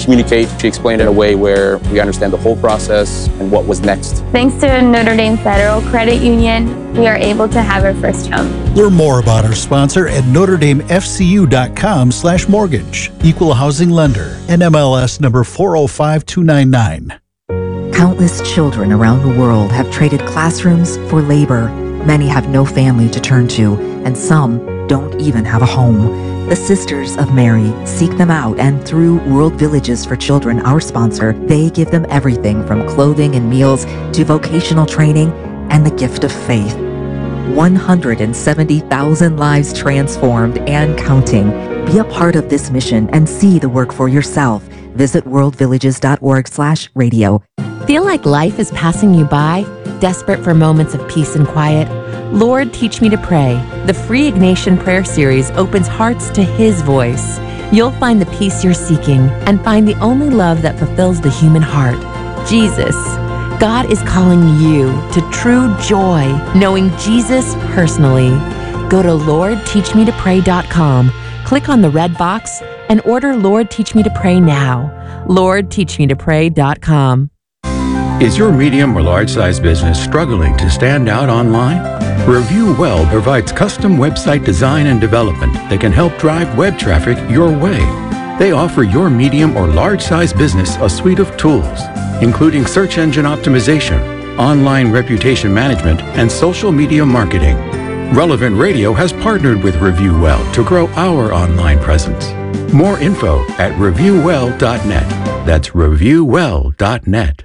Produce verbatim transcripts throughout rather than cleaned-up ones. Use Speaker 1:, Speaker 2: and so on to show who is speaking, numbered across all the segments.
Speaker 1: communicate. She explained it in a way where we understand the whole process and what was next.
Speaker 2: Thanks to Notre Dame Federal Credit Union, we are able to have our first home.
Speaker 3: Learn more about our sponsor at notre dame f c u dot com slash mortgage. Equal housing lender. N M L S number four oh five two nine nine.
Speaker 4: Countless children around the world have traded classrooms for labor. Many have no family to turn to, and some don't even have a home. The Sisters of Mary seek them out, and through World Villages for Children, our sponsor, they give them everything from clothing and meals to vocational training and the gift of faith. one hundred seventy thousand lives transformed and counting. Be a part of this mission and see the work for yourself. Visit world villages dot org slash radio.
Speaker 5: Feel like life is passing you by? Desperate for moments of peace and quiet? Lord, Teach Me to Pray. The free Ignatian prayer series opens hearts to His voice. You'll find the peace you're seeking and find the only love that fulfills the human heart, Jesus. God is calling you to true joy, knowing Jesus personally. Go to lord teach me to pray dot com, click on the red box, and order Lord Teach Me to Pray now. lord teach me to pray dot com.
Speaker 6: Is your medium or large-size business struggling to stand out online? Review Well provides custom website design and development that can help drive web traffic your way. They offer your medium or large-size business a suite of tools, including search engine optimization, online reputation management, and social media marketing. Relevant Radio has partnered with Review Well to grow our online presence. More info at review well dot net. That's review well dot net.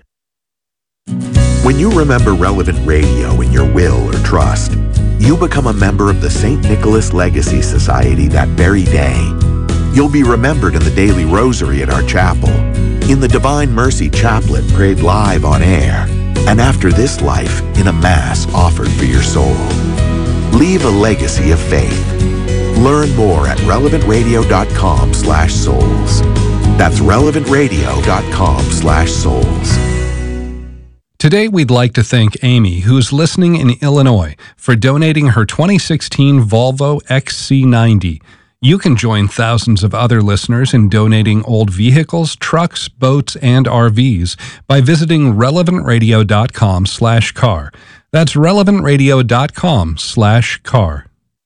Speaker 7: When you remember Relevant Radio in your will or trust, you become a member of the Saint Nicholas Legacy Society that very day. You'll be remembered in the daily rosary at our chapel, in the Divine Mercy Chaplet prayed live on air, and after this life in a Mass offered for your soul. Leave a legacy of faith. Learn more at relevant radio dot com slash souls. That's relevant radio dot com slash souls.
Speaker 8: Today, we'd like to thank Amy, who's listening in Illinois, for donating her twenty sixteen Volvo X C ninety. You can join thousands of other listeners in donating old vehicles, trucks, boats, and R Vs by visiting relevant radio dot com slash car. That's relevant radio dot com slash car.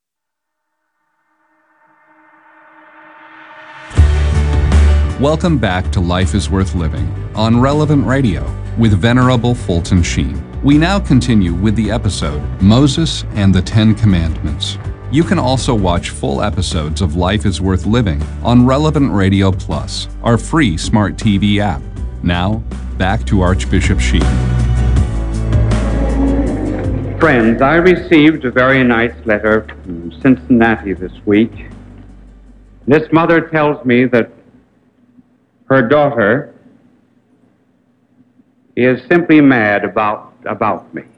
Speaker 8: Welcome back to Life is Worth Living on Relevant Radio with Venerable Fulton Sheen. We now continue with the episode, Moses and the Ten Commandments. You can also watch full episodes of Life is Worth Living on Relevant Radio Plus, our free smart T V app. Now, back to Archbishop Sheen.
Speaker 9: Friends, I received a very nice letter from Cincinnati this week. This mother tells me that her daughter is simply mad about, about me.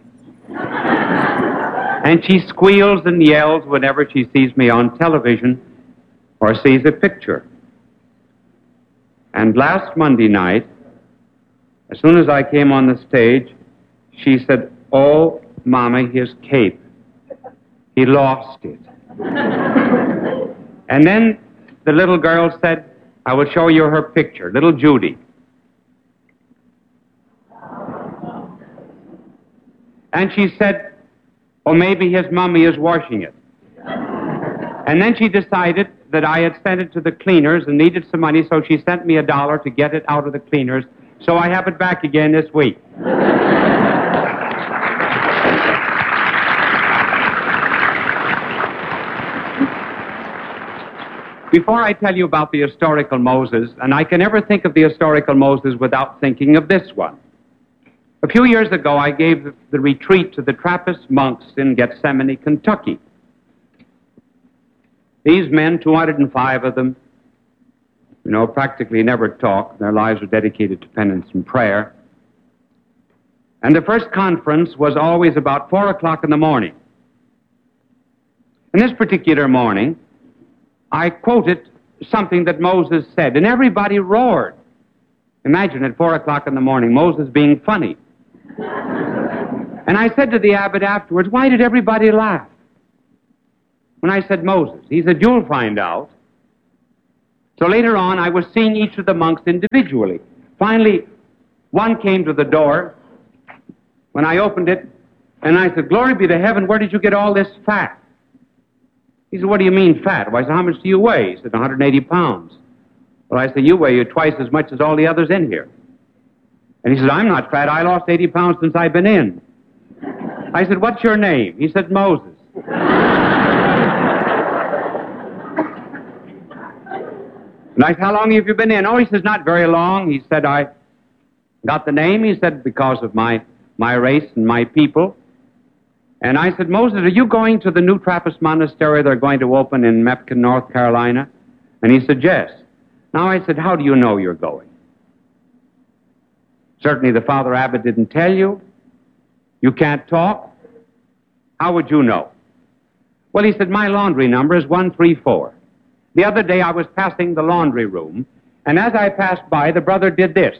Speaker 9: And she squeals and yells whenever she sees me on television or sees a picture. And last Monday night, as soon as I came on the stage, she said, "Oh, Mommy, his cape. He lost it." And then the little girl said, "I will show you her picture, little Judy." And she said, "Oh, maybe his mommy is washing it." And then she decided that I had sent it to the cleaners and needed some money, so she sent me a dollar to get it out of the cleaners. So I have it back again this week. Before I tell you about the historical Moses, and I can never think of the historical Moses without thinking of this one. A few years ago, I gave the retreat to the Trappist monks in Gethsemane, Kentucky. These men, two hundred five of them, you know, practically never talk. Their lives are dedicated to penance and prayer. And the first conference was always about four o'clock in the morning. And this particular morning, I quoted something that Moses said, and everybody roared. Imagine at four o'clock in the morning, Moses being funny. And I said to the abbot afterwards, "Why did everybody laugh when I said Moses?" He said, "You'll find out." So later on, I was seeing each of the monks individually. Finally, one came to the door when I opened it, and I said, "Glory be to heaven, where did you get all this fat?" He said, "What do you mean fat?" Well, I said, "How much do you weigh?" He said, one hundred eighty pounds. Well, I said, "You weigh twice as much as all the others in here." And he said, "I'm not fat. I lost eighty pounds since I've been in." I said, "What's your name?" He said, "Moses." And I said, "How long have you been in?" "Oh," he says, "not very long." He said, "I got the name," he said, "because of my, my race and my people." And I said, "Moses, are you going to the new Trappist monastery they're going to open in Mepkin, North Carolina?" And he said, "Yes." Now I said, "How do you know you're going? Certainly the Father Abbot didn't tell you. You can't talk. How would you know?" Well, he said, "My laundry number is one three four. The other day I was passing the laundry room, and as I passed by, the brother did this.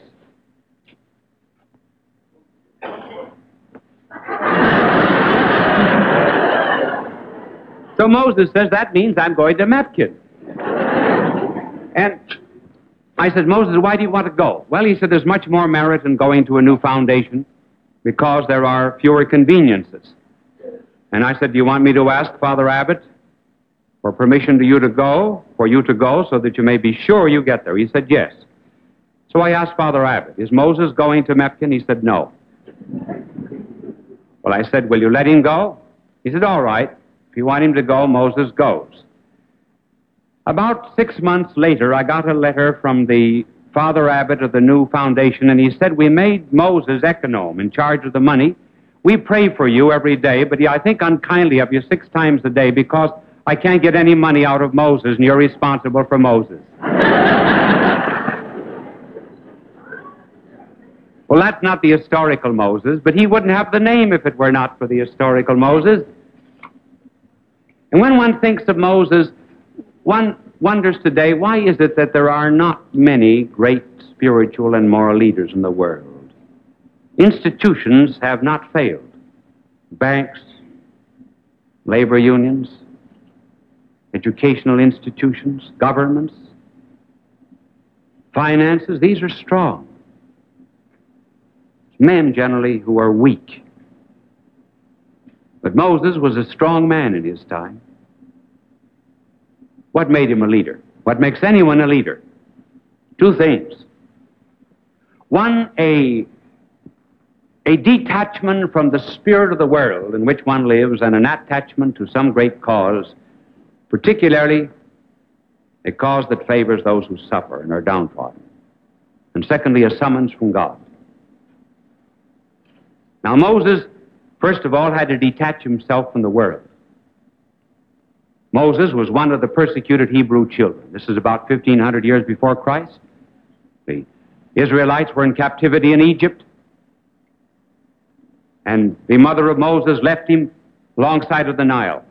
Speaker 9: So Moses says, "That means I'm going to Mepkin." And I said, "Moses, why do you want to go?" Well, he said, "There's much more merit in going to a new foundation because there are fewer conveniences." And I said, "Do you want me to ask Father Abbot for permission to you to go, for you to go, so that you may be sure you get there?" He said, "Yes." So I asked Father Abbot, "Is Moses going to Mepkin?" He said, "No." Well, I said, "Will you let him go?" He said, "All right. If you want him to go, Moses goes." About six months later, I got a letter from the Father Abbot of the new foundation, and he said, "We made Moses econome in charge of the money. We pray for you every day, but I think unkindly of you six times a day because I can't get any money out of Moses, and you're responsible for Moses." Well, that's not the historical Moses, but he wouldn't have the name if it were not for the historical Moses. And when one thinks of Moses, one wonders today, why is it that there are not many great spiritual and moral leaders in the world? Institutions have not failed. Banks, labor unions, educational institutions, governments, finances, these are strong. Men generally who are weak. But Moses was a strong man in his time. What made him a leader? What makes anyone a leader? Two things. One, a, a detachment from the spirit of the world in which one lives and an attachment to some great cause, particularly a cause that favors those who suffer and are downtrodden. And secondly, a summons from God. Now Moses, first of all, had to detach himself from the world. Moses was one of the persecuted Hebrew children. This is about fifteen hundred years before Christ. The Israelites were in captivity in Egypt, and the mother of Moses left him alongside of the Nile.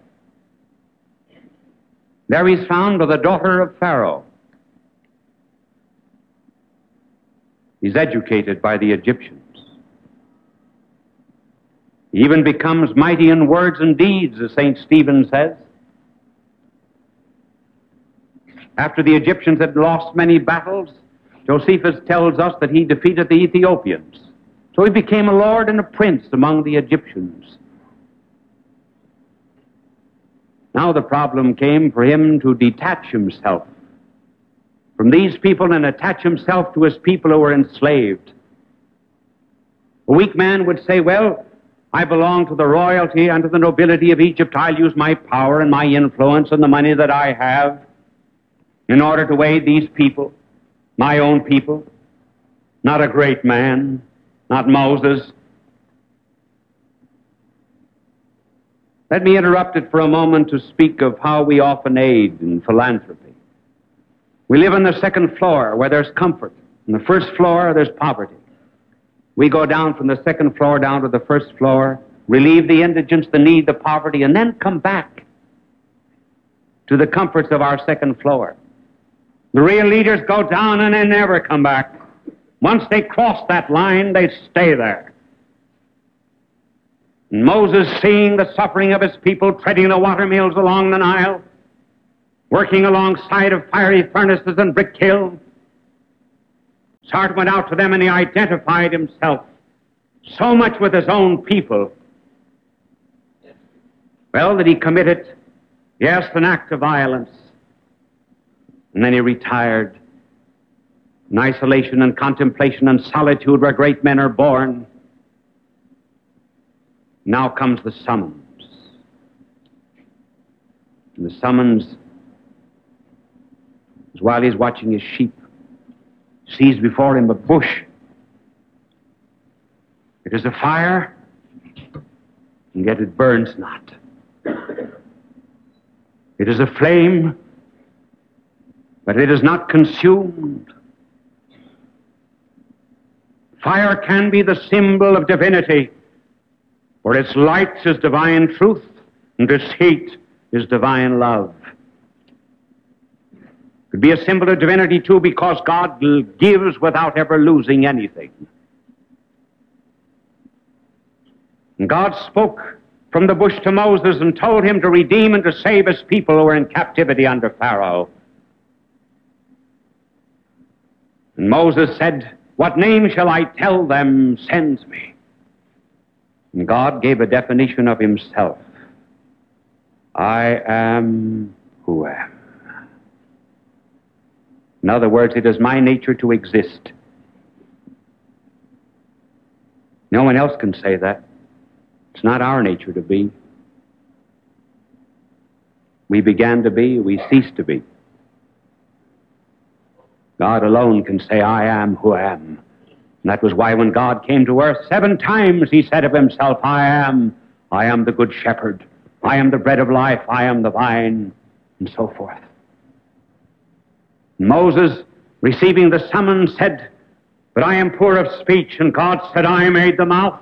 Speaker 9: There he's found by the daughter of Pharaoh. He's educated by the Egyptians. He even becomes mighty in words and deeds, as Saint Stephen says. After the Egyptians had lost many battles, Josephus tells us that he defeated the Ethiopians. So he became a lord and a prince among the Egyptians. Now the problem came for him to detach himself from these people and attach himself to his people who were enslaved. A weak man would say, "Well, I belong to the royalty and to the nobility of Egypt. I'll use my power and my influence and the money that I have in order to aid these people, my own people." Not a great man, not Moses. Let me interrupt it for a moment to speak of how we often aid in philanthropy. We live on the second floor where there's comfort. On the first floor, there's poverty. We go down from the second floor down to the first floor, relieve the indigents, the need, the poverty, and then come back to the comforts of our second floor. The real leaders go down and they never come back. Once they cross that line, they stay there. And Moses, seeing the suffering of his people, treading the water mills along the Nile, working alongside of fiery furnaces and brick kilns. Sartre went out to them and he identified himself so much with his own people, well, that he committed, yes, an act of violence. And then he retired in isolation and contemplation and solitude where great men are born. Now comes the summons. And the summons is while he's watching his sheep, sees before him a bush. It is a fire, and yet it burns not. It is a flame, but it is not consumed. Fire can be the symbol of divinity, for its light is divine truth, and its heat is divine love. It could be a symbol of divinity, too, because God gives without ever losing anything. And God spoke from the bush to Moses and told him to redeem and to save his people who were in captivity under Pharaoh. And Moses said, "What name shall I tell them sends me?" And God gave a definition of himself. I am who am. In other words, it is my nature to exist. No one else can say that. It's not our nature to be. We began to be, we cease to be. God alone can say, I am who I am. And that was why when God came to earth, seven times he said of himself, I am, I am the good shepherd, I am the bread of life, I am the vine, and so forth. Moses, receiving the summons, said, but I am poor of speech, and God said, I made the mouth.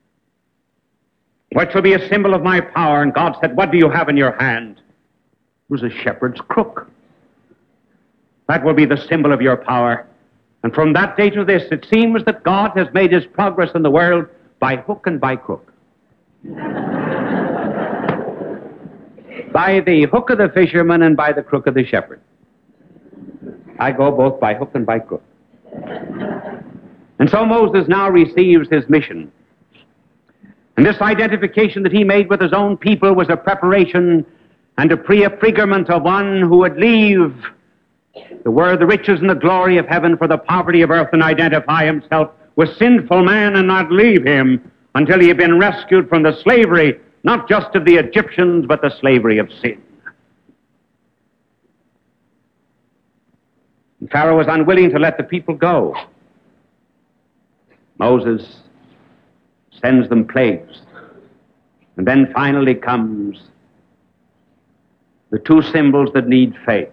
Speaker 9: What shall be a symbol of my power? And God said, what do you have in your hand? It was a shepherd's crook. That will be the symbol of your power. And from that day to this, it seems that God has made his progress in the world by hook and by crook. By the hook of the fisherman and by the crook of the shepherd. I go both by hook and by crook. And so Moses now receives his mission. And this identification that he made with his own people was a preparation and a prefigurement of one who would leave the word, the riches and the glory of heaven for the poverty of earth and identify himself with sinful man and not leave him until he had been rescued from the slavery, not just of the Egyptians, but the slavery of sin. And Pharaoh was unwilling to let the people go. Moses sends them plagues. And then finally comes the two symbols that need faith.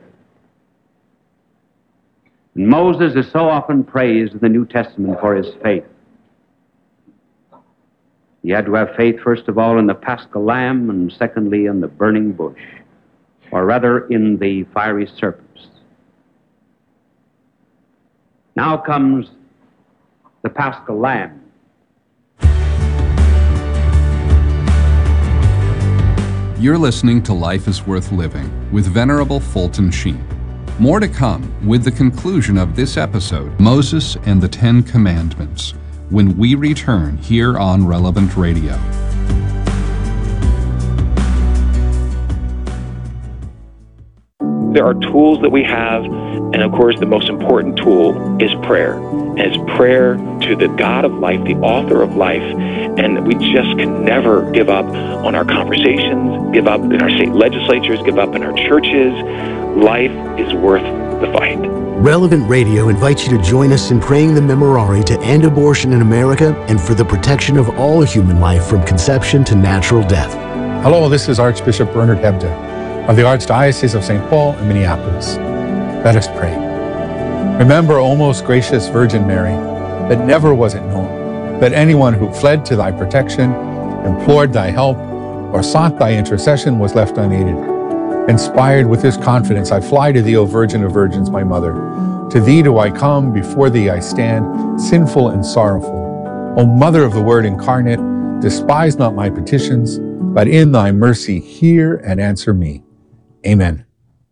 Speaker 9: And Moses is so often praised in the New Testament for his faith. He had to have faith, first of all, in the Paschal lamb, and secondly, in the burning bush, or rather, in the fiery serpents. Now comes the Paschal lamb.
Speaker 8: You're listening to Life is Worth Living with Venerable Fulton Sheen. More to come with the conclusion of this episode, Moses and the Ten Commandments, when we return here on Relevant Radio.
Speaker 10: There are tools that we have, and of course the most important tool is prayer. And it's prayer to the God of life, the author of life, and we just can never give up on our conversations, give up in our state legislatures, give up in our churches. Life is worth the fight.
Speaker 11: Relevant Radio invites you to join us in praying the Memorare to end abortion in America and for the protection of all human life from conception to natural death.
Speaker 12: Hello, this is Archbishop Bernard Hebda of the Archdiocese of Saint Paul in Minneapolis. Let us pray. Remember, O most gracious Virgin Mary, that never was it known that anyone who fled to thy protection, implored thy help, or sought thy intercession was left unaided. Inspired with this confidence, I fly to thee, O Virgin of Virgins, my Mother. To thee do I come, before thee I stand, sinful and sorrowful. O Mother of the Word incarnate, despise not my petitions, but in thy mercy hear and answer me. Amen.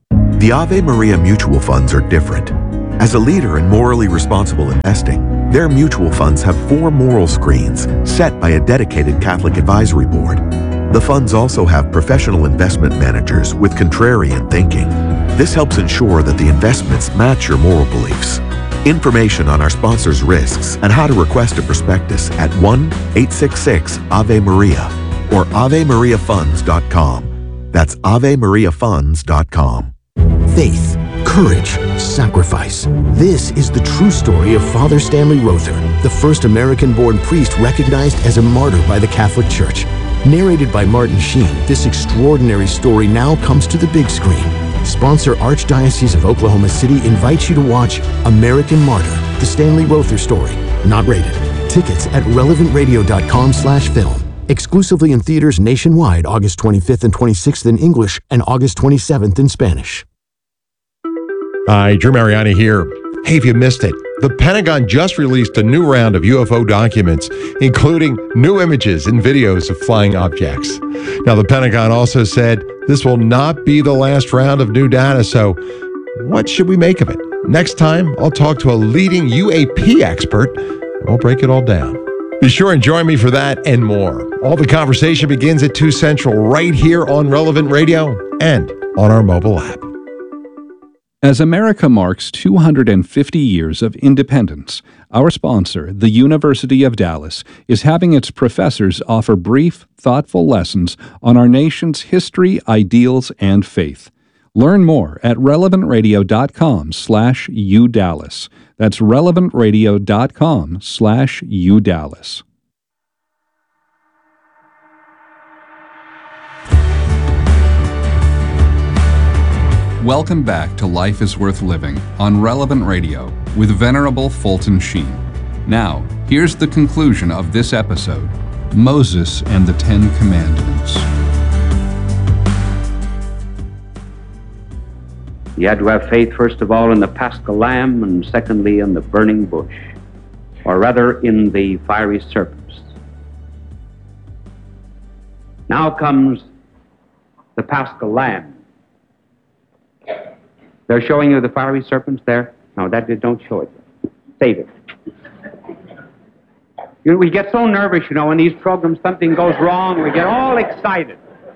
Speaker 7: The Ave Maria mutual funds are different. As a leader in morally responsible investing, their mutual funds have four moral screens set by a dedicated Catholic advisory board. The funds also have professional investment managers with contrarian thinking. This helps ensure that the investments match your moral beliefs. Information on our sponsors' risks and how to request a prospectus at one eight six six Ave Maria or ave maria funds dot com. That's ave maria funds dot com.
Speaker 11: Faith, courage, sacrifice. This is the true story of Father Stanley Rother, the first American-born priest recognized as a martyr by the Catholic Church. Narrated by Martin Sheen, this extraordinary story now comes to the big screen. Sponsor Archdiocese of Oklahoma City invites you to watch American Martyr, the Stanley Rother story. Not rated. Tickets at relevant radio dot com slash film. Exclusively in theaters nationwide August twenty-fifth and twenty-sixth in English and August twenty-seventh in Spanish.
Speaker 13: Hi, Drew Mariani here. Hey, if you missed it, the Pentagon just released a new round of U F O documents, including new images and videos of flying objects. Now, the Pentagon also said this will not be the last round of new data, so what should we make of it? Next time, I'll talk to a leading U A P expert, and we'll break it all down. Be sure and join me for that and more. All the conversation begins at two Central right here on Relevant Radio and on our mobile app.
Speaker 8: As America marks two hundred fifty years of independence, our sponsor, the University of Dallas, is having its professors offer brief, thoughtful lessons on our nation's history, ideals, and faith. Learn more at relevant radio dot com slash U Dallas. That's relevant radio dot com slash U Dallas. Welcome back to Life is Worth Living on Relevant Radio with Venerable Fulton Sheen. Now, here's the conclusion of this episode, Moses and the Ten Commandments.
Speaker 9: You had to have faith, first of all, in the Paschal Lamb, and secondly, in the burning bush, or rather, in the fiery serpents. Now comes the Paschal Lamb. They're showing you the fiery serpents there? No, that did, don't show it. Save it. You know, we get so nervous, you know, in these programs, something goes wrong, we get all excited.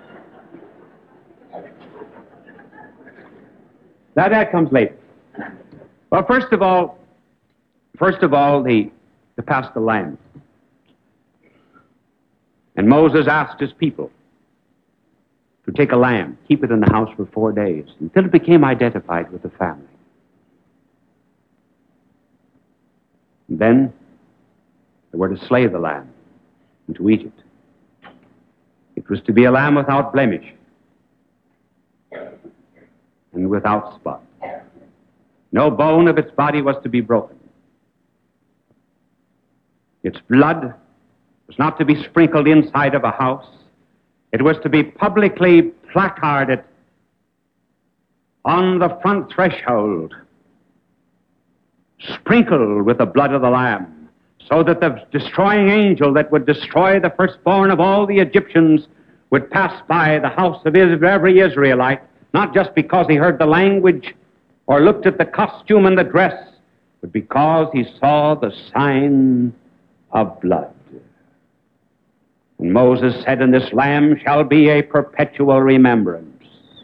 Speaker 9: Now that comes later. Well, first of all, first of all, the, the Paschal Lamb. And Moses asked his people to take a lamb, keep it in the house for four days, until it became identified with the family. And then they were to slay the lamb and to eat it. It was to be a lamb without blemish and without spot. No bone of its body was to be broken. Its blood was not to be sprinkled inside of a house. It was to be publicly placarded on the front threshold, sprinkled with the blood of the Lamb, so that the destroying angel that would destroy the firstborn of all the Egyptians would pass by the house of every Israelite, not just because he heard the language or looked at the costume and the dress, but because he saw the sign of blood. And Moses said, "And this lamb shall be a perpetual remembrance."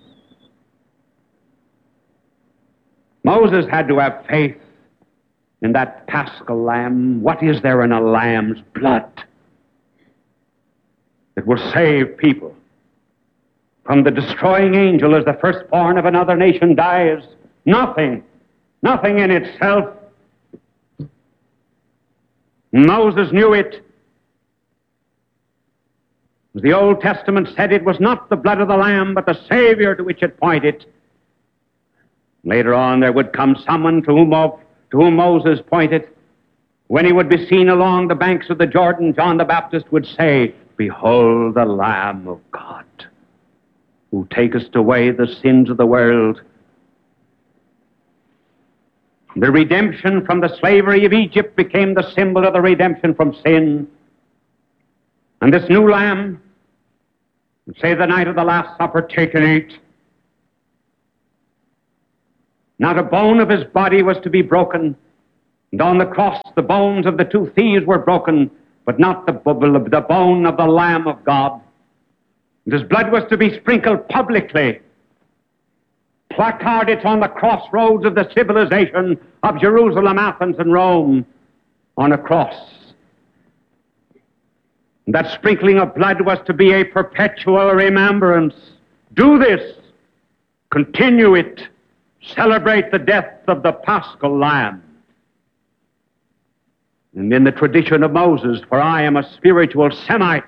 Speaker 9: Moses had to have faith in that Paschal lamb. What is there in a lamb's blood that will save people from the destroying angel as the firstborn of another nation dies? Nothing. Nothing in itself. Moses knew it. The Old Testament said it was not the blood of the Lamb, but the Savior to which it pointed. Later on, there would come someone to whom, to whom Moses pointed. When he would be seen along the banks of the Jordan, John the Baptist would say, "Behold the Lamb of God, who taketh away the sins of the world." The redemption from the slavery of Egypt became the symbol of the redemption from sin. And this new lamb, say the night of the Last Supper, take and eat. Not a bone of his body was to be broken. And on the cross, the bones of the two thieves were broken, but not the, the bone of the Lamb of God. And his blood was to be sprinkled publicly, placarded on the crossroads of the civilization of Jerusalem, Athens, and Rome, on a cross. And that sprinkling of blood was to be a perpetual remembrance. Do this, continue it, celebrate the death of the Paschal Lamb. And in the tradition of Moses, for I am a spiritual Semite,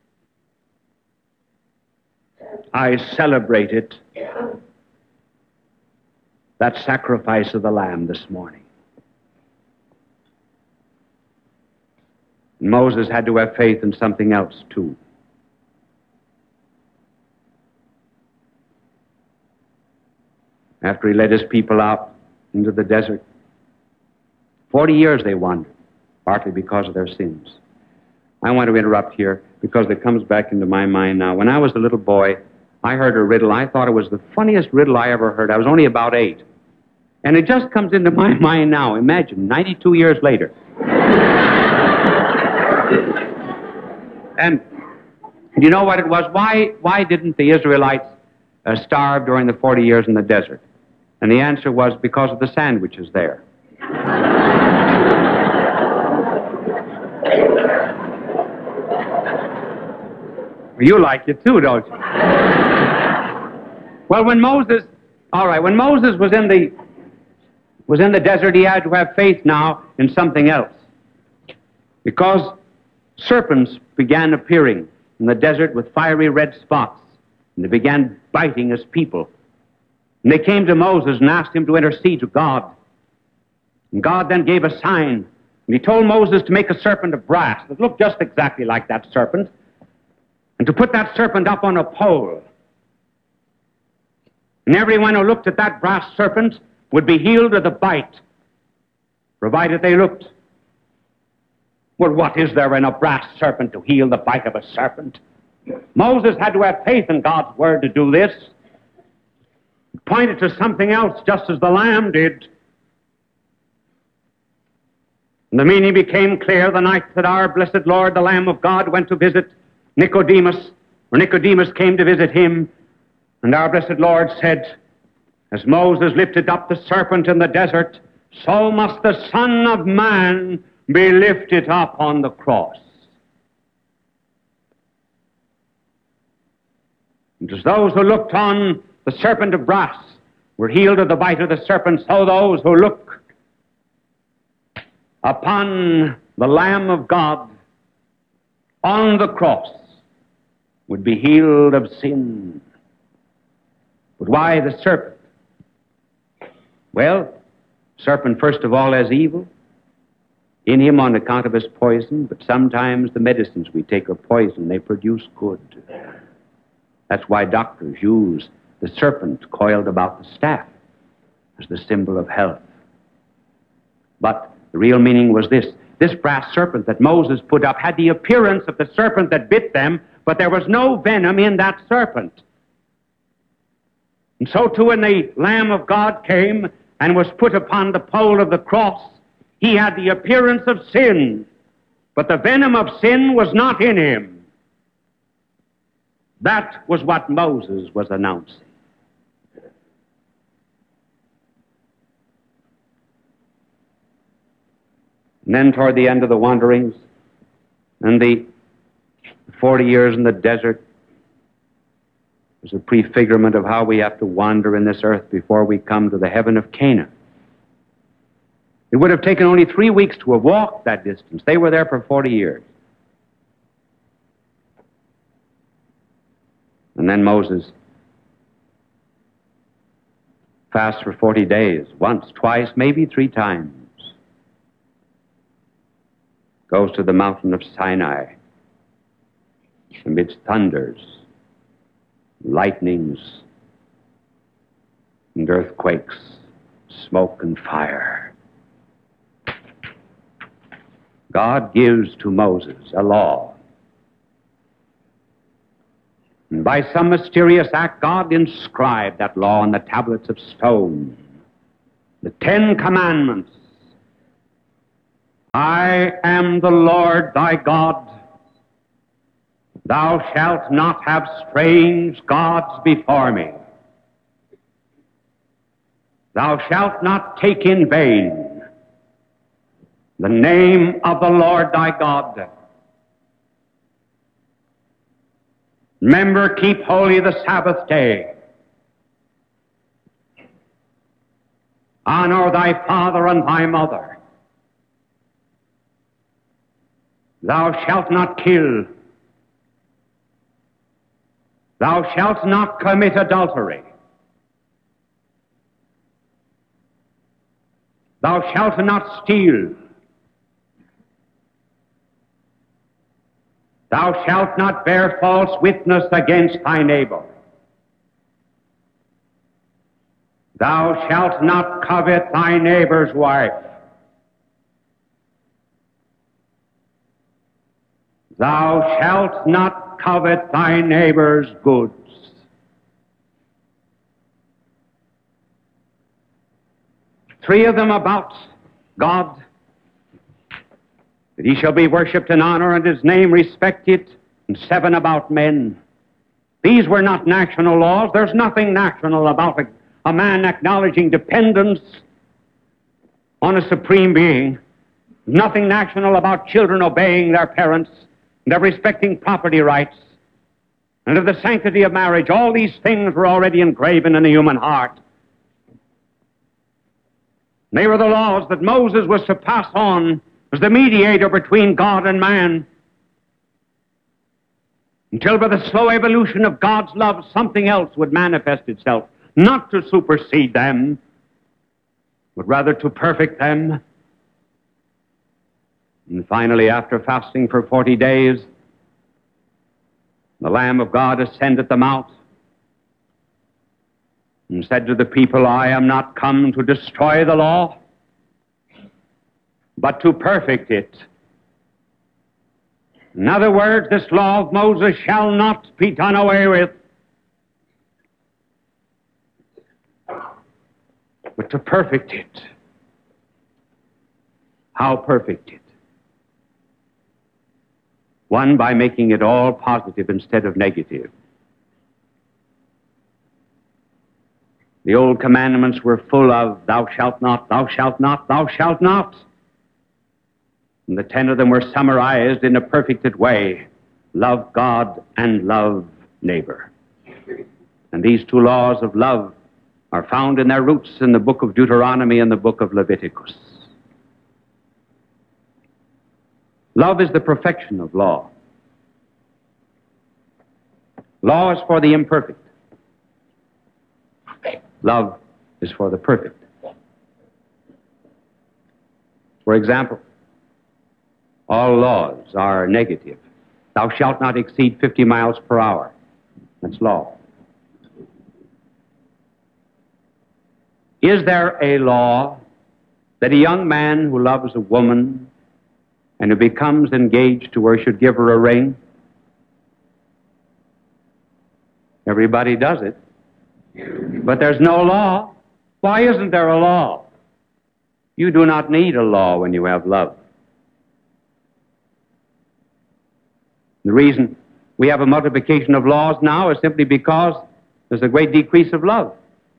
Speaker 9: I celebrate it, that sacrifice of the Lamb this morning. Moses had to have faith in something else too. After he led his people out into the desert, forty years they wandered, partly because of their sins. I want to interrupt here because it comes back into my mind now. When I was a little boy, I heard a riddle. I thought it was the funniest riddle I ever heard. I was only about eight. And it just comes into my mind now. Imagine, ninety-two years later. And do you know what it was? Why, why didn't the Israelites uh, starve during the forty years in the desert? And the answer was because of the sandwiches there. You like it too, don't you? Well, when Moses, all right, when Moses was in the was in the desert, he had to have faith now in something else. Because serpents began appearing in the desert with fiery red spots, and they began biting his people. And they came to Moses and asked him to intercede to God. And God then gave a sign, and he told Moses to make a serpent of brass that looked just exactly like that serpent, and to put that serpent up on a pole. And everyone who looked at that brass serpent would be healed of the bite, provided they looked. Well, what is there in a brass serpent to heal the bite of a serpent? Moses had to have faith in God's word to do this. It pointed to something else, just as the Lamb did. And the meaning became clear the night that our blessed Lord, the Lamb of God, went to visit Nicodemus, or Nicodemus came to visit him. And our blessed Lord said, as Moses lifted up the serpent in the desert, so must the Son of Man be lifted up on the cross. And as those who looked on the serpent of brass were healed of the bite of the serpent, so those who look upon the Lamb of God on the cross would be healed of sin. But why the serpent? Well, serpent, first of all, has evil in him on account of his poison, but sometimes the medicines we take are poison. They produce good. That's why doctors use the serpent coiled about the staff as the symbol of health. But the real meaning was this. This brass serpent that Moses put up had the appearance of the serpent that bit them, but there was no venom in that serpent. And so too when the Lamb of God came and was put upon the pole of the cross, he had the appearance of sin, but the venom of sin was not in him. That was what Moses was announcing. And then toward the end of the wanderings and the forty years in the desert was a prefigurement of how we have to wander in this earth before we come to the heaven of Canaan. It would have taken only three weeks to have walked that distance. They were there for forty years. And then Moses fasts for forty days, once, twice, maybe three times. Goes to the mountain of Sinai amidst thunders, lightnings, and earthquakes, smoke and fire. God gives to Moses a law. And by some mysterious act, God inscribed that law on the tablets of stone. the Ten Commandments. I am the Lord thy God. Thou shalt not have strange gods before me. Thou shalt not take in vain the name of the Lord thy God. Remember, keep holy the Sabbath day. Honor thy father and thy mother. Thou shalt not kill. Thou shalt not commit adultery. Thou shalt not steal. Thou shalt not bear false witness against thy neighbor. Thou shalt not covet thy neighbor's wife. Thou shalt not covet thy neighbor's goods. Three of them about God, that he shall be worshipped and honored and his name respected, and seven about men. These were not national laws. There's nothing national about a, a man acknowledging dependence on a supreme being. Nothing national about children obeying their parents, and their respecting property rights, and of the sanctity of marriage. All these things were already engraven in the human heart. They were the laws that Moses was to pass on as the mediator between God and man, until by the slow evolution of God's love, something else would manifest itself, not to supersede them, but rather to perfect them. And finally, after fasting for forty days, the Lamb of God ascended the mount and said to the people, I am not come to destroy the law, but to perfect it. In other words, this law of Moses shall not be done away with, but to perfect it. How perfect it? One, by making it all positive instead of negative. The old commandments were full of thou shalt not, thou shalt not, thou shalt not. And the ten of them were summarized in a perfected way. Love God and love neighbor. And these two laws of love are found in their roots in the book of Deuteronomy and the book of Leviticus. Love is the perfection of law. Law is for the imperfect. Love is for the perfect. For example, all laws are negative. Thou shalt not exceed fifty miles per hour. That's law. Is there a law that a young man who loves a woman and who becomes engaged to her should give her a ring? Everybody does it. But there's no law. Why isn't there a law? You do not need a law when you have love. The reason we have a multiplication of laws now is simply because there's a great decrease of love.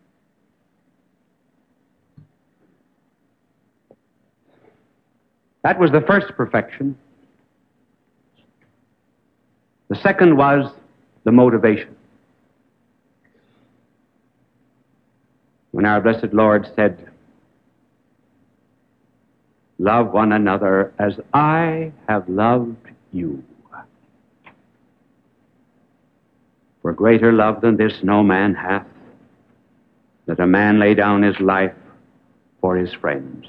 Speaker 9: That was the first perfection. The second was the motivation. When our blessed Lord said, love one another as I have loved you. For greater love than this no man hath, that a man lay down his life for his friends.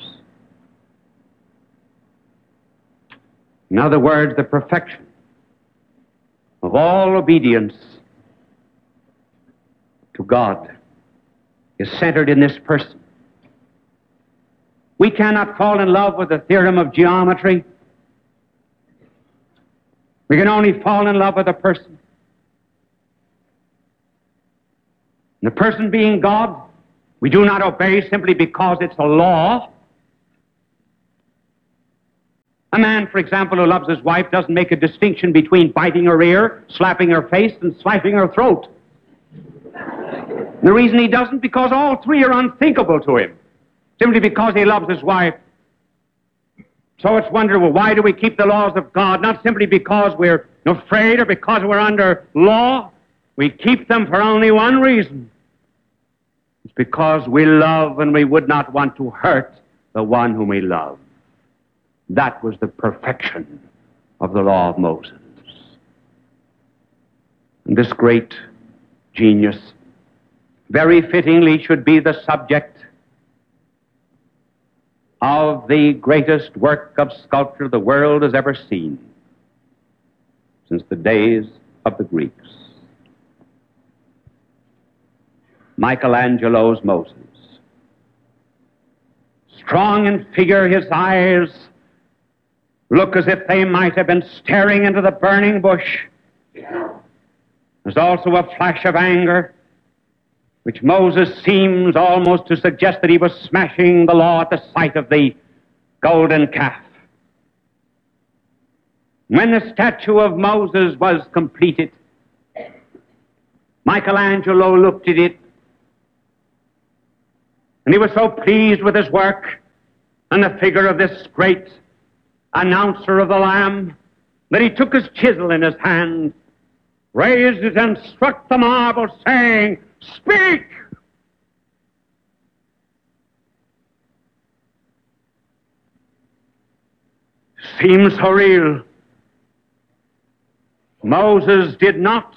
Speaker 9: In other words, the perfection of all obedience to God is centered in this person. We cannot fall in love with the theorem of geometry. We can only fall in love with a person. And the person being God, We do not obey simply because it's a law. A man, for example, who loves his wife doesn't make a distinction between biting her ear, slapping her face, and slicing her throat. The reason he doesn't, because all three are unthinkable to him, simply because he loves his wife. So it's wonderful, why do we keep the laws of God? Not simply because we're afraid or because we're under law. We keep them for only one reason. It's because we love and we would not want to hurt the one whom we love. That was the perfection of the law of Moses. And this great genius very fittingly should be the subject of the greatest work of sculpture the world has ever seen since the days of the Greeks. Michelangelo's Moses. Strong in figure, his eyes look as if they might have been staring into the burning bush. There's also a flash of anger, which Moses seems almost to suggest that he was smashing the law at the sight of the golden calf. When the statue of Moses was completed, Michelangelo looked at it, and he was so pleased with his work and the figure of this great announcer of the Lamb that he took his chisel in his hand, raised it, and struck the marble, saying, "Speak!" Seems so real. Moses did not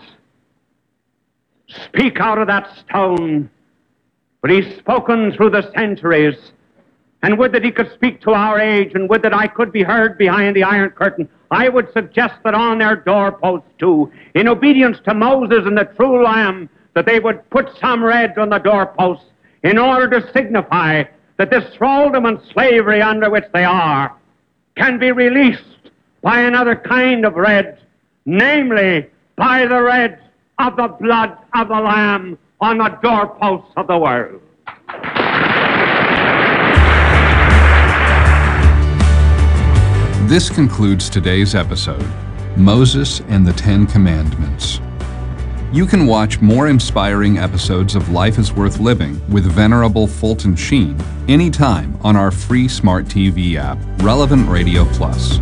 Speaker 9: speak out of that stone, but he's spoken through the centuries. And would that he could speak to our age, and would that I could be heard behind the Iron Curtain. I would suggest that on their doorposts, too, in obedience to Moses and the true Lamb, that they would put some red on the doorposts in order to signify that this thraldom and slavery under which they are can be released by another kind of red, namely by the red of the blood of the Lamb on the doorposts of the world.
Speaker 8: This concludes today's episode, Moses and the Ten Commandments. You can watch more inspiring episodes of Life is Worth Living with Venerable Fulton Sheen anytime on our free smart T V app, Relevant Radio Plus.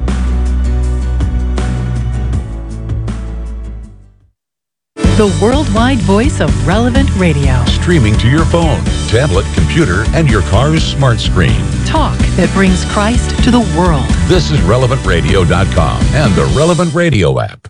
Speaker 14: The worldwide voice of Relevant Radio.
Speaker 15: Streaming to your phone, tablet, computer, and your car's smart screen.
Speaker 14: Talk that brings Christ to the world.
Speaker 15: This is relevant radio dot com and the Relevant Radio app.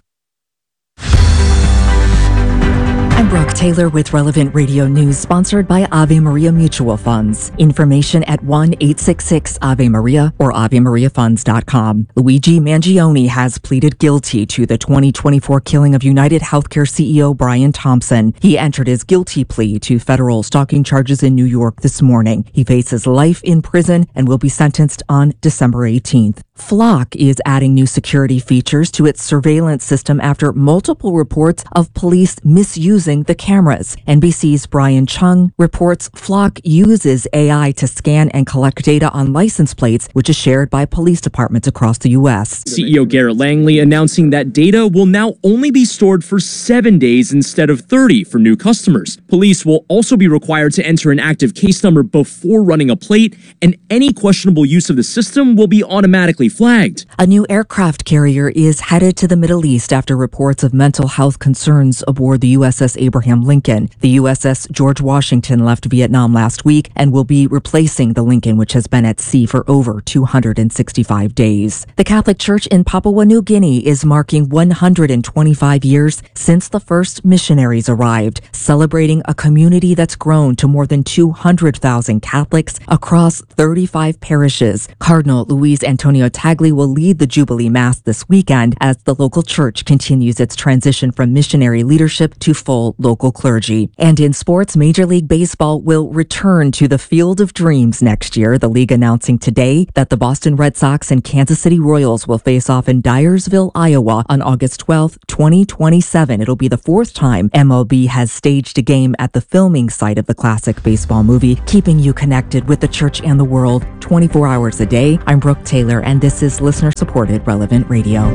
Speaker 4: I'm Brooke Taylor with Relevant Radio News, sponsored by Ave Maria Mutual Funds. Information at one eight six six Ave Maria or ave maria funds dot com. Luigi Mangione has pleaded guilty to the twenty twenty-four killing of United Healthcare C E O Brian Thompson. He entered his guilty plea to federal stalking charges in New York this morning. He faces life in prison and will be sentenced on December eighteenth. Flock is adding new security features to its surveillance system after multiple reports of police misusing the cameras. N B C's Brian Chung reports Flock uses A I to scan and collect data on license plates, which is shared by police departments across the U S.
Speaker 16: C E O Garrett Langley announcing that data will now only be stored for seven days instead of thirty for new customers. Police will also be required to enter an active case number before running a plate, and any questionable use of the system will be automatically flagged.
Speaker 4: A new aircraft carrier is headed to the Middle East after reports of mental health concerns aboard the U S S Abraham Lincoln. The U S S George Washington left Vietnam last week and will be replacing the Lincoln, which has been at sea for over two hundred sixty-five days. The Catholic Church in Papua New Guinea is marking one hundred twenty-five years since the first missionaries arrived, celebrating a community that's grown to more than two hundred thousand Catholics across thirty-five parishes. Cardinal Luis Antonio Tagli will lead the Jubilee Mass this weekend as the local church continues its transition from missionary leadership to full local clergy. And in sports, Major League Baseball will return to the Field of Dreams next year, the league announcing today that the Boston Red Sox and Kansas City Royals will face off in Dyersville, Iowa on August twelfth, twenty twenty-seven. It'll be the fourth time M L B has staged a game at the filming site of the classic baseball movie, keeping you connected with the church and the world twenty-four hours a day. I'm Brooke Taylor, and this is listener-supported Relevant Radio.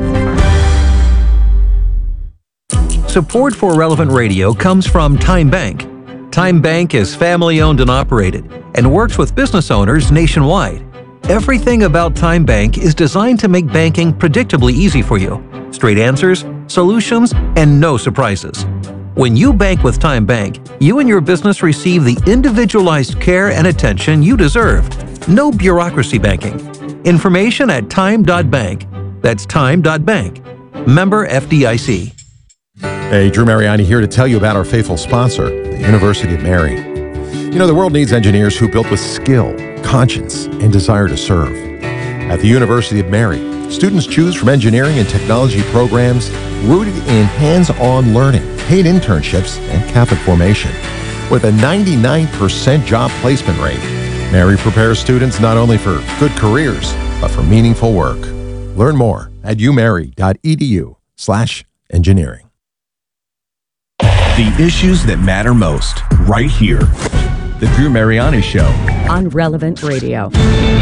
Speaker 17: Support for Relevant Radio comes from Time Bank. Time Bank is family-owned and operated and works with business owners nationwide. Everything about Time Bank is designed to make banking predictably easy for you. Straight answers, solutions, and no surprises. When you bank with Time Bank, you and your business receive the individualized care and attention you deserve. No bureaucracy banking. Information at time dot bank. That's time dot bank. Member F D I C.
Speaker 13: Hey, Drew Mariani here to tell you about our faithful sponsor, the University of Mary. You know, the world needs engineers who built with skill, conscience, and desire to serve. At the University of Mary, students choose from engineering and technology programs rooted in hands-on learning, paid internships, and Catholic formation. With a ninety-nine percent job placement rate, Mary prepares students not only for good careers, but for meaningful work. Learn more at umary.edu slash engineering.
Speaker 18: The issues that matter most, right here. The Drew Mariani Show
Speaker 19: on Relevant Radio.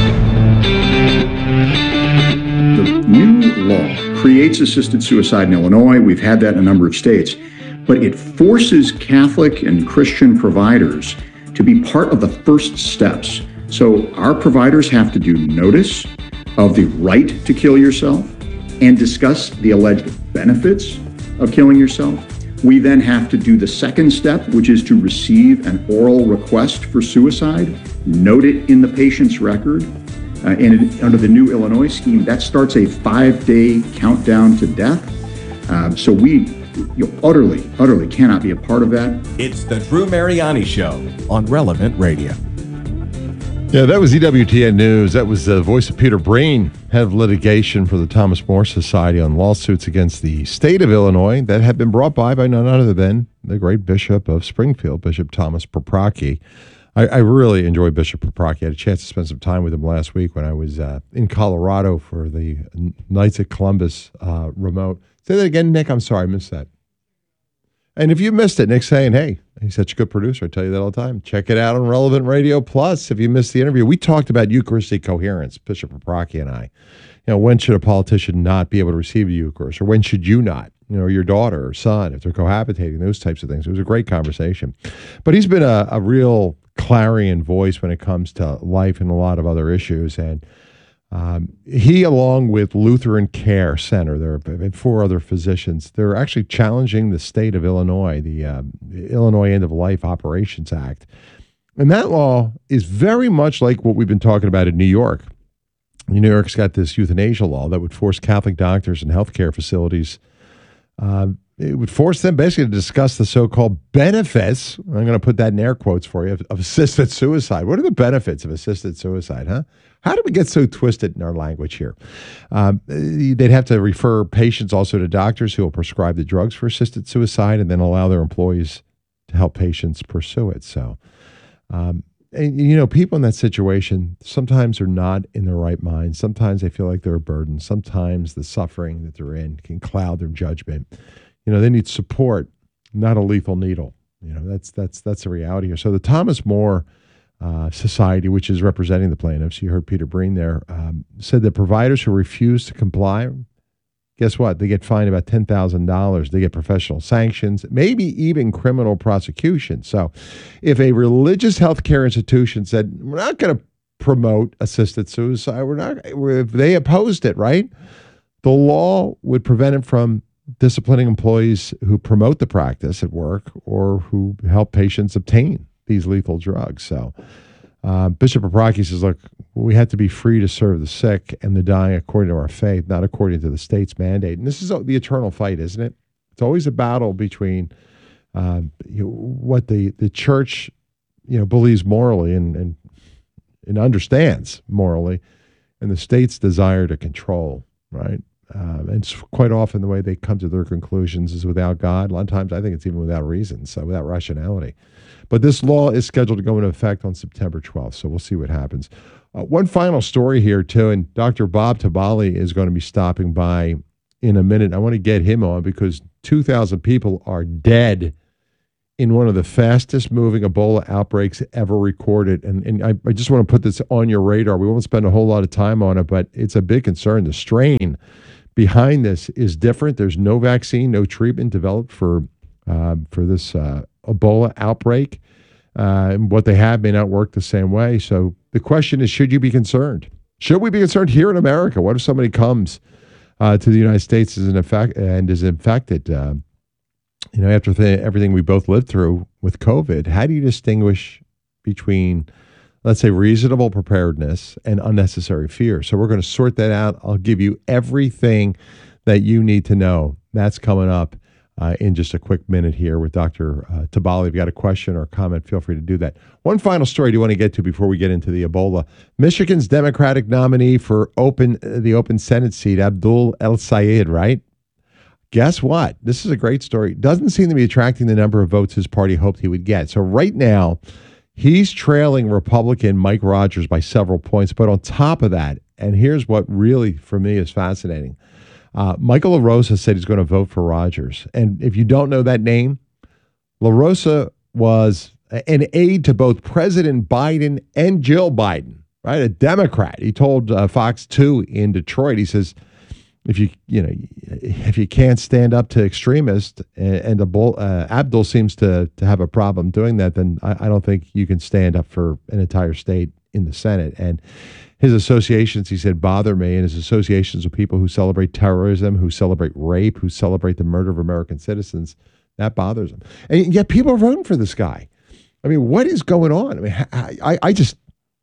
Speaker 20: The new law creates assisted suicide in Illinois. We've had that in a number of states. But it forces Catholic and Christian providers to be part of the first steps. So our providers have to do notice of the right to kill yourself and discuss the alleged benefits of killing yourself. We then have to do the second step, which is to receive an oral request for suicide, note it in the patient's record. Uh, and it, under the new Illinois scheme, that starts a five-day countdown to death. Uh, so we you know, utterly, utterly cannot be a part of that.
Speaker 18: It's the Drew Mariani Show on Relevant Radio.
Speaker 13: Yeah, that was E W T N News. That was the voice of Peter Breen, head of litigation for the Thomas More Society on lawsuits against the state of Illinois that have been brought by by none other than the great Bishop of Springfield, Bishop Thomas Paprocki. I, I really enjoy Bishop Paprocki. I had a chance to spend some time with him last week when I was uh, in Colorado for the Knights at Columbus uh, remote. Say that again, Nick. I'm sorry, I missed that. And if you missed it, Nick's saying, hey, he's such a good producer. I tell you that all the time. Check it out on Relevant Radio Plus. If you missed the interview, we talked about Eucharistic coherence, Bishop Paprocki and I. You know, when should a politician not be able to receive the Eucharist, or when should you not? You know, your daughter or son, if they're cohabitating, those types of things. It was a great conversation. But he's been a, a real clarion voice when it comes to life and a lot of other issues. And Um, he, along with Lutheran Care Center, there are four other physicians, they're actually challenging the state of Illinois, the, uh, the Illinois End of Life Operations Act. And that law is very much like what we've been talking about in New York. New York's got this euthanasia law that would force Catholic doctors and healthcare facilities, uh, it would force them basically to discuss the so-called benefits, I'm going to put that in air quotes for you, of, of assisted suicide. What are the benefits of assisted suicide, huh? How did we get so twisted in our language here? Um, they'd have to refer patients also to doctors who will prescribe the drugs for assisted suicide and then allow their employees to help patients pursue it. So, um, and, you know, people in that situation sometimes are not in their right mind. Sometimes they feel like they're a burden. Sometimes the suffering that they're in can cloud their judgment. You know, they need support, not a lethal needle. You know, that's that's that's the reality here. So the Thomas More uh, Society, which is representing the plaintiffs, you heard Peter Breen there, um, said that providers who refuse to comply, guess what? They get fined about ten thousand dollars. They get professional sanctions, maybe even criminal prosecution. So if a religious healthcare institution said, we're not going to promote assisted suicide, we're not, if they opposed it, right? The law would prevent it from disciplining employees who promote the practice at work or who help patients obtain these lethal drugs. So uh, Bishop Paprocki says, look, we have to be free to serve the sick and the dying according to our faith, not according to the state's mandate. And this is the eternal fight, isn't it? It's always a battle between uh, you know, what the, the church you know believes morally and, and, and understands morally, and the state's desire to control, right? Um, and it's quite often the way they come to their conclusions is without God. A lot of times I think it's even without reason, so without rationality. But this law is scheduled to go into effect on September twelfth, so we'll see what happens. Uh, one final story here, too, and Doctor Bob Tabali is going to be stopping by in a minute. I want to get him on because two thousand people are dead in one of the fastest moving Ebola outbreaks ever recorded. And, and I, I just want to put this on your radar. We won't spend a whole lot of time on it, but it's a big concern. The strain behind this is different. There's no vaccine, no treatment developed for uh, for this uh, Ebola outbreak. Uh, and what they have may not work the same way. So the question is, should you be concerned? Should we be concerned here in America? What if somebody comes uh, to the United States as an effect and is infected? Uh, you know, after th- everything we both lived through with COVID, how do you distinguish between, let's say, reasonable preparedness and unnecessary fear? So we're going to sort that out. I'll give you everything that you need to know. That's coming up uh, in just a quick minute here with Doctor Uh, Tabali. If you got a question or a comment, feel free to do that. One final story I do want to get to before we get into the Ebola. Michigan's Democratic nominee for open uh, the open Senate seat, Abdul El Sayed, right? Guess what? This is a great story. Doesn't seem to be attracting the number of votes his party hoped he would get. So right now, he's trailing Republican Mike Rogers by several points. But on top of that, and here's what really, for me, is fascinating. Uh, Michael LaRosa said he's going to vote for Rogers. And if you don't know that name, LaRosa was an aide to both President Biden and Jill Biden, right? A Democrat. He told uh, Fox two in Detroit, he says, if you you know if you can't stand up to extremists, and, and Abdul, uh, Abdul seems to to have a problem doing that, then I, I don't think you can stand up for an entire state in the Senate. And his associations, he said, bother me, and his associations with people who celebrate terrorism, who celebrate rape, who celebrate the murder of American citizens, that bothers him. And yet people are voting for this guy. I mean, what is going on? I mean, I I, I just.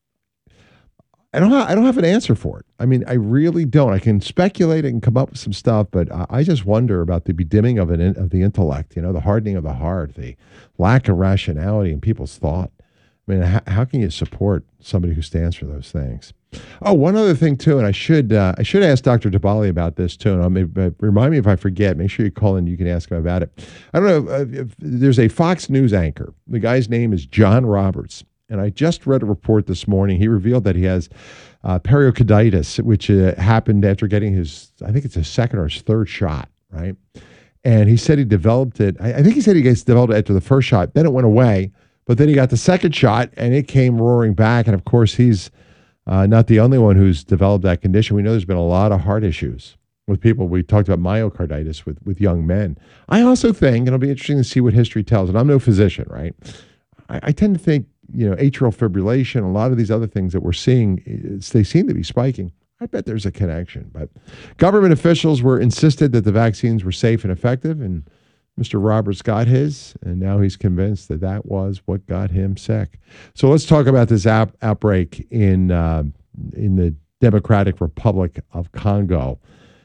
Speaker 13: I don't have, I don't have an answer for it. I mean, I really don't. I can speculate and come up with some stuff, but I, I just wonder about the bedimming of an of the intellect, you know, the hardening of the heart, the lack of rationality in people's thought. I mean, how, how can you support somebody who stands for those things? Oh, one other thing too, and I should uh, I should ask Doctor Tabali about this too. And I'll maybe, uh, remind me if I forget. Make sure you call in. You can ask him about it. I don't know. Uh, if, there's a Fox News anchor. The guy's name is John Roberts. And I just read a report this morning. He revealed that he has uh, pericarditis, which uh, happened after getting his, I think it's his second or his third shot, right? And he said he developed it. I, I think he said he developed it after the first shot. Then it went away. But then he got the second shot, and it came roaring back. And, of course, he's uh, not the only one who's developed that condition. We know there's been a lot of heart issues with people. We talked about myocarditis with, with young men. I also think, and it'll be interesting to see what history tells, and I'm no physician, right? I, I tend to think, you know, atrial fibrillation, a lot of these other things that we're seeing, they seem to be spiking. I bet there's a connection. But government officials were insisted that the vaccines were safe and effective, and Mister Roberts got his, and now he's convinced that that was what got him sick. So let's talk about this out, outbreak in uh, in the Democratic Republic of Congo.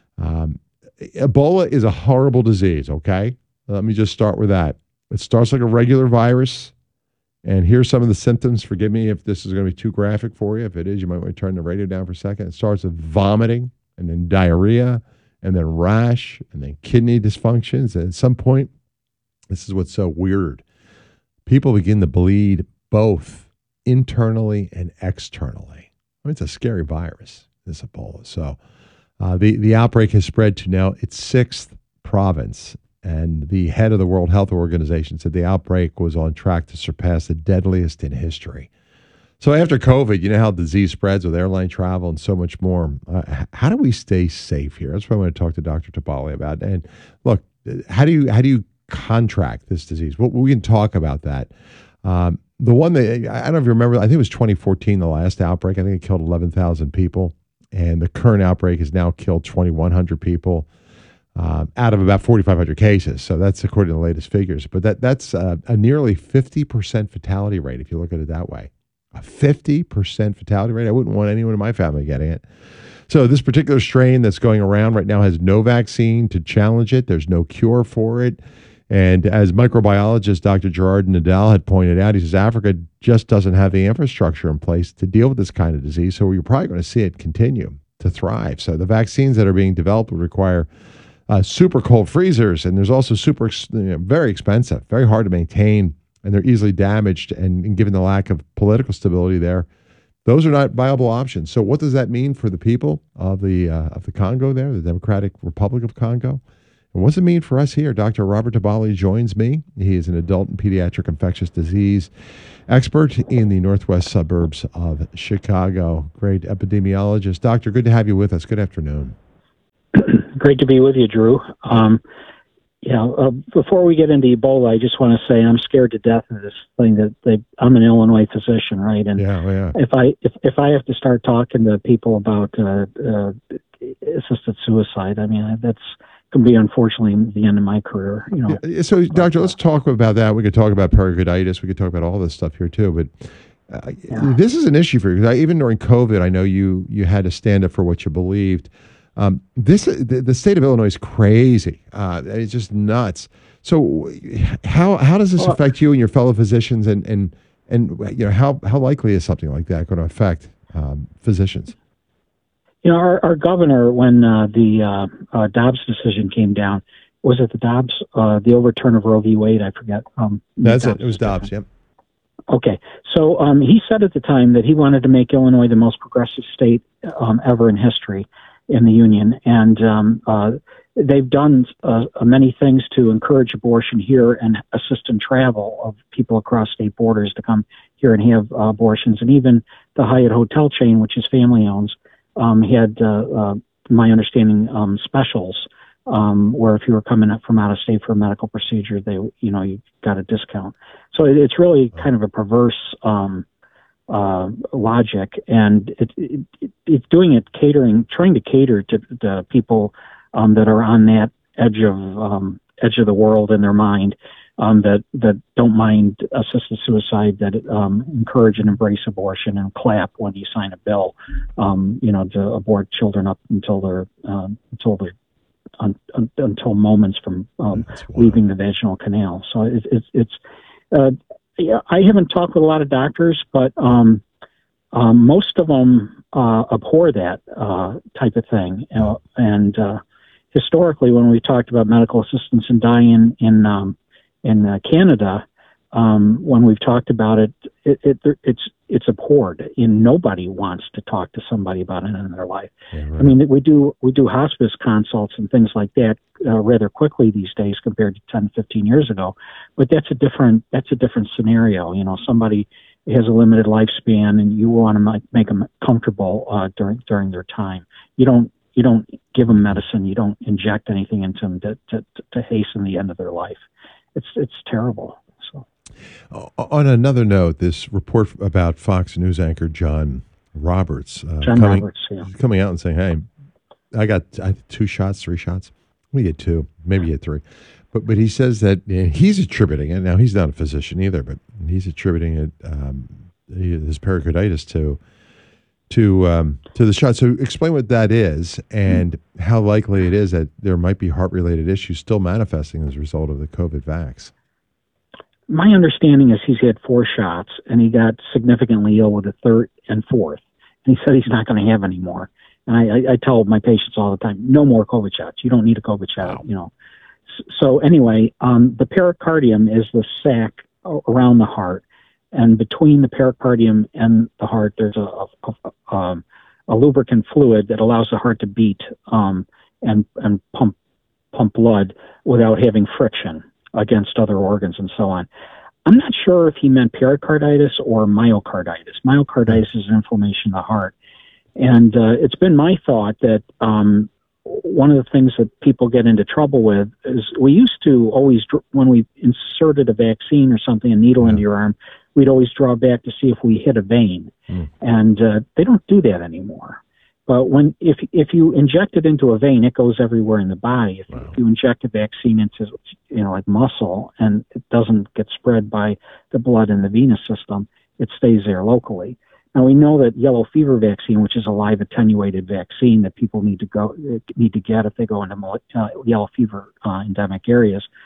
Speaker 13: Um, Ebola is a horrible disease, okay? Let me just start with that. It starts like a regular virus. And here's some of the symptoms. Forgive me if this is going to be too graphic for you. If it is, you might want to turn the radio down for a second. It starts with vomiting, and then diarrhea, and then rash, and then kidney dysfunctions. And at some point, this is what's so weird, people begin to bleed both internally and externally. I mean, it's a scary virus, this Ebola. So uh, the, the outbreak has spread to now its sixth province. And the head of the World Health Organization said the outbreak was on track to surpass the deadliest in history. So after COVID, you know how disease spreads with airline travel and so much more. Uh, how do we stay safe here? That's what I want to talk to Doctor Tabali about. And look, how do you how do you contract this disease? Well, we can talk about that. Um, the one that, I don't know if you remember, I think it was twenty fourteen, the last outbreak. I think it killed eleven thousand people. And the current outbreak has now killed twenty-one hundred people. Um, out of about forty-five hundred cases. So that's according to the latest figures. But that that's uh, a nearly fifty percent fatality rate, if you look at it that way. A fifty percent fatality rate. I wouldn't want anyone in my family getting it. So this particular strain that's going around right now has no vaccine to challenge it. There's no cure for it. And as microbiologist Doctor Gerard Nadal had pointed out, he says Africa just doesn't have the infrastructure in place to deal with this kind of disease, so you're probably going to see it continue to thrive. So the vaccines that are being developed would require uh, super cold freezers, and there's also super, you know, very expensive, very hard to maintain, and they're easily damaged. And, and given the lack of political stability there, those are not viable options. So what does that mean for the people of the uh, of the Congo there, the Democratic Republic of Congo? And what does it mean for us here? Doctor Robert Tabali joins me. He is an adult and pediatric infectious disease expert in the northwest suburbs of Chicago. Great epidemiologist. Doctor, good to have you with us. Good afternoon.
Speaker 21: Great to be with you, Drew. Um, you know, uh, before we get into Ebola, I just want to say I'm scared to death of this thing. That they, I'm an Illinois physician, right? And
Speaker 13: yeah, yeah.
Speaker 21: if I if, if I have to start talking to people about uh, uh, assisted suicide, I mean that's can be unfortunately the end of my career. You know.
Speaker 13: Yeah, so, Doctor, let's talk about that. We could talk about pericarditis. We could talk about all this stuff here too. But uh, yeah. this is an issue for you. Because even during COVID, I know you you had to stand up for what you believed. Um, this the, the state of Illinois is crazy. Uh, it's just nuts. So, how how does this
Speaker 21: well,
Speaker 13: affect you and your fellow physicians? And and and you know how how likely is something like that going to affect um, physicians?
Speaker 21: You know, our, our governor, when uh, the uh, uh, Dobbs decision came down, was it the Dobbs, uh, the overturn of Roe v. Wade? I forget. Um,
Speaker 13: That's
Speaker 21: Dobbs
Speaker 13: it. It was Dobbs, yep.
Speaker 21: Okay. So um, he said at the time that he wanted to make Illinois the most progressive state um, ever in history in the Union. And um, uh, they've done uh, many things to encourage abortion here and assist in travel of people across state borders to come here and have uh, abortions. And even the Hyatt hotel chain, which is family owned, Um, had, uh, uh, my understanding, um, specials um, where if you were coming up from out of state for a medical procedure, they, you know, you got a discount. So it, it's really kind of a perverse um, uh, logic, and it, it, it, it's doing it catering, trying to cater to, to people um, that are on that edge of um, edge of the world in their mind. Um, that that don't mind assisted suicide, that um, encourage and embrace abortion and clap when you sign a bill, um, you know, to abort children up until they're um, until they're un, un, until moments from um, leaving the vaginal canal. So it, it, it's uh, yeah, I haven't talked with a lot of doctors, but um, um, most of them uh, abhor that uh, type of thing. Uh, and uh, historically, when we talked about medical assistance and dying in um, in uh, Canada, um, when we've talked about it, it, it, it's it's abhorred, and nobody wants to talk to somebody about it in their life. Yeah, right. I mean, we do we do hospice consults and things like that uh, rather quickly these days compared to ten, fifteen years ago. But that's a different that's a different scenario. You know, somebody has a limited lifespan, and you want to make, make them comfortable uh, during during their time. You don't you don't give them medicine. You don't inject anything into them to to, to hasten the end of their life. It's it's terrible. So,
Speaker 13: on another note, this report about Fox News anchor John Roberts, uh,
Speaker 21: John
Speaker 13: coming,
Speaker 21: Roberts, yeah.
Speaker 13: coming out and saying, "Hey, I got I, two shots, three shots. We get two, maybe get three," but but he says that you know, he's attributing it. Now he's not a physician either, but he's attributing it um, his pericarditis to to um, to the shot. So explain what that is and mm-hmm. how likely it is that there might be heart-related issues still manifesting as a result of the COVID vax.
Speaker 21: My understanding is he's had four shots, and he got significantly ill with the third and fourth. And he said he's not going to have any more. And I, I, I tell my patients all the time, no more COVID shots. You don't need a COVID shot, wow. you know. So anyway, um, the pericardium is the sac around the heart. And between the pericardium and the heart, there's a, a, a, um, a lubricant fluid that allows the heart to beat um, and, and pump pump blood without having friction against other organs and so on. I'm not sure if he meant pericarditis or myocarditis. Myocarditis is an inflammation of the heart. And uh, it's been my thought that um, one of the things that people get into trouble with is we used to always, when we inserted a vaccine or something, a needle yeah. into your arm, we'd always draw back to see if we hit a vein. Mm. And uh, they don't do that anymore. But when if if you inject it into a vein, it goes everywhere in the body. If, wow. if you inject a vaccine into, you know, like muscle, and it doesn't get spread by the blood in the venous system, it stays there locally. Now we know that yellow fever vaccine, which is a live attenuated vaccine that people need to go need to get if they go into uh, yellow fever uh, endemic areas,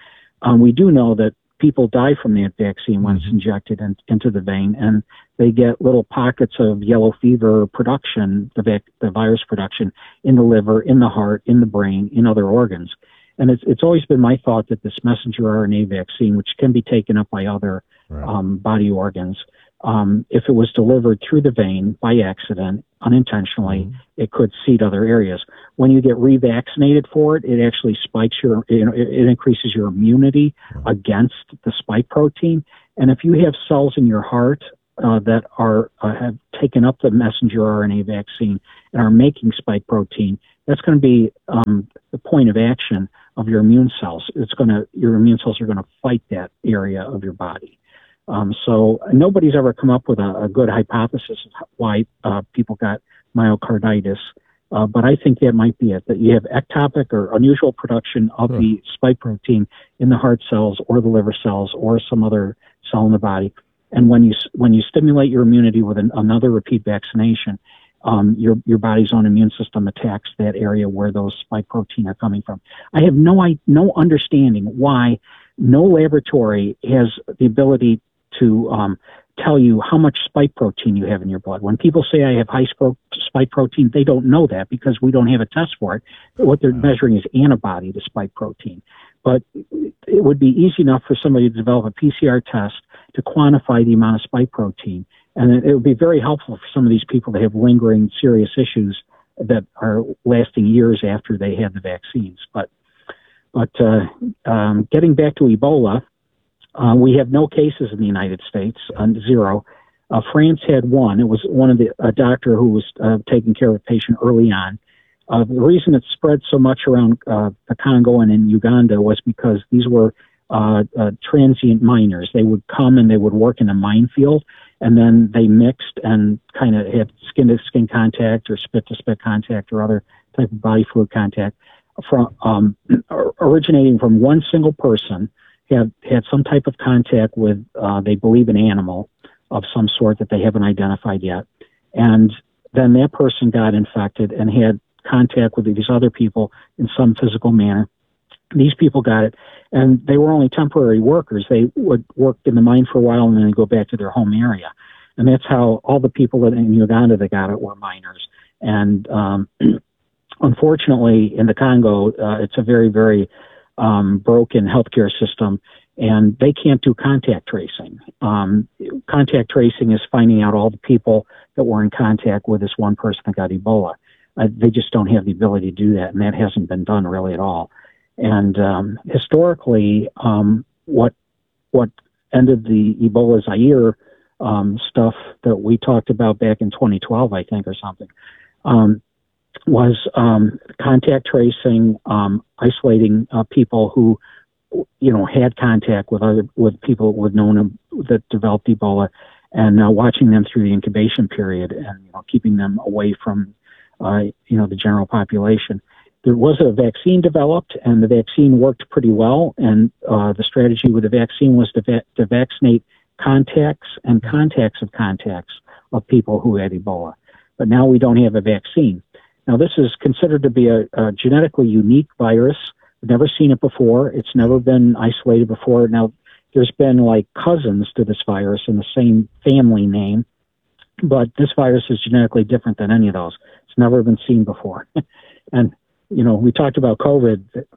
Speaker 21: um, we do know that people die from that vaccine when it's injected in, into the vein, and they get little pockets of yellow fever production, the, vac- the virus production, in the liver, in the heart, in the brain, in other organs. And it's, it's always been my thought that this messenger R N A vaccine, which can be taken up by other right. um, body organs, um, if it was delivered through the vein by accident, unintentionally, mm-hmm. it could seed other areas. When you get revaccinated for it, it actually spikes your, you know, it, it increases your immunity mm-hmm. against the spike protein. And if you have cells in your heart uh, that are uh, have taken up the messenger R N A vaccine and are making spike protein, that's going to be um, the point of action of your immune cells. It's going to, your immune cells are going to fight that area of your body. Um, so nobody's ever come up with a, a good hypothesis of why uh, people got myocarditis, uh, but I think that might be it, that you have ectopic or unusual production of huh. the spike protein in the heart cells or the liver cells or some other cell in the body. And when you when you stimulate your immunity with an, another repeat vaccination, um, your your body's own immune system attacks that area where those spike protein are coming from. I have no I, no understanding why no laboratory has the ability to um, tell you how much spike protein you have in your blood. When people say I have high sp- spike protein, they don't know that because we don't have a test for it. What they're measuring is antibody to spike protein. But it would be easy enough for somebody to develop a P C R test to quantify the amount of spike protein. And it would be very helpful for some of these people to have lingering serious issues that are lasting years after they had the vaccines. But, but uh, um, getting back to Ebola, Uh, we have no cases in the United States, uh, zero. Uh, France had one. It was one of the a doctor who was uh, taking care of a patient early on. Uh, the reason it spread so much around uh, the Congo and in Uganda was because these were uh, uh, transient miners. They would come and they would work in a minefield, and then they mixed and kind of had skin-to-skin contact or spit-to-spit contact or other type of body fluid contact from um, originating from one single person. Have had some type of contact with, uh, they believe, an animal of some sort that they haven't identified yet. And then that person got infected and had contact with these other people in some physical manner. These people got it, and they were only temporary workers. They would work in the mine for a while and then go back to their home area. And that's how all the people that in Uganda that got it were miners. And um, unfortunately, in the Congo, uh, it's a very, very Um, broken healthcare system, and they can't do contact tracing. Um, contact tracing is finding out all the people that were in contact with this one person that got Ebola. Uh, they just don't have the ability to do that, and that hasn't been done really at all. And um, historically, um, what what ended the Ebola Zaire um, stuff that we talked about back in twenty twelve, I think, or something, um, was um, contact tracing, um, isolating uh, people who, you know, had contact with other with people with known that developed Ebola, and uh, watching them through the incubation period, and you know, keeping them away from, uh, you know, the general population. There was a vaccine developed, and the vaccine worked pretty well. And uh, the strategy with the vaccine was to, va- to vaccinate contacts and contacts of contacts of people who had Ebola. But now we don't have a vaccine. Now, this is considered to be a, a genetically unique virus. We've never seen it before. It's never been isolated before. Now, there's been like cousins to this virus in the same family name, but this virus is genetically different than any of those. It's never been seen before. And, you know, we talked about COVID.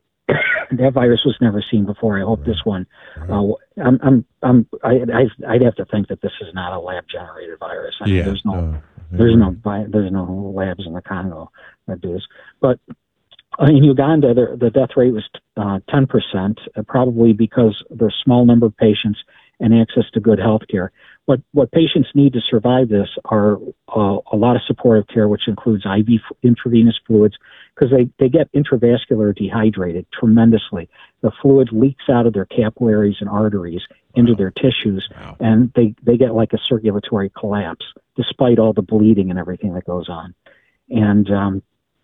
Speaker 21: That virus was never seen before. I hope this one, uh, I'm, I'm, I'm, I, I'd have to think that this is not a lab-generated virus. I mean,
Speaker 13: yeah,
Speaker 21: there's no,
Speaker 13: no.
Speaker 21: there's no, there's no labs in the Congo that do this. But in Uganda, the, the death rate was uh, ten percent, uh, probably because there's a small number of patients and access to good health care. What, what patients need to survive this are uh, a lot of supportive care, which includes I V f- intravenous fluids, because they, they get intravascular dehydrated tremendously. The fluid leaks out of their capillaries and arteries into wow. their tissues, wow. and they, they get like a circulatory collapse, despite all the bleeding and everything that goes on. And um,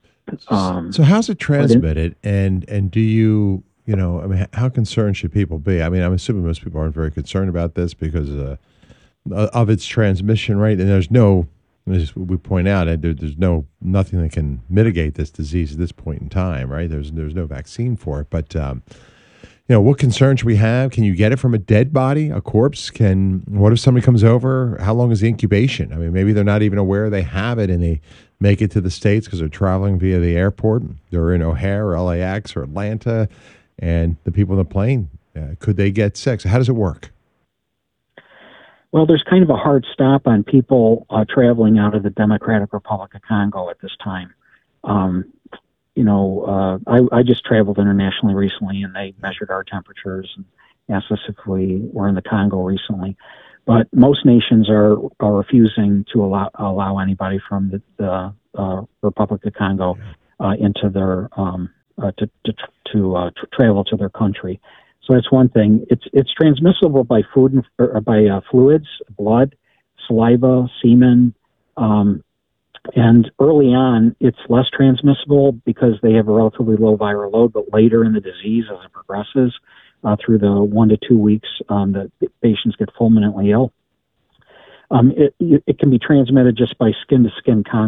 Speaker 21: um,
Speaker 13: so how's it transmitted? And and do you, you know, I mean, how concerned should people be? I mean, I'm assuming most people aren't very concerned about this because uh, of its transmission, right? And there's no, as we point out, there, there's no nothing that can mitigate this disease at this point in time, right? There's there's no vaccine for it, but um, you you know, what concern should we have? Can you get it from a dead body, a corpse? Can what if somebody comes over? How long is the incubation? I mean, maybe they're not even aware they have it, and they make it to the States because they're traveling via the airport. They're in O'Hare or L A X or Atlanta, and the people on the plane, uh, could they get sick? So how does it work?
Speaker 21: Well, there's kind of a hard stop on people uh, traveling out of the Democratic Republic of Congo at this time. Um, you know, uh, I, I just traveled internationally recently, and they measured our temperatures and asked us if we were in the Congo recently. But most nations are, are refusing to allow allow anybody from the, the uh, Republic of Congo uh, into their um, uh, to to, to uh, tra- travel to their country. So that's one thing. It's it's transmissible by food and or by uh, fluids, blood, saliva, semen, um, and early on it's less transmissible because they have a relatively low viral load. But later in the disease, as it progresses uh, through the one to two weeks, um, the patients get fulminantly ill. Um, it it can be transmitted just by skin to skin contact.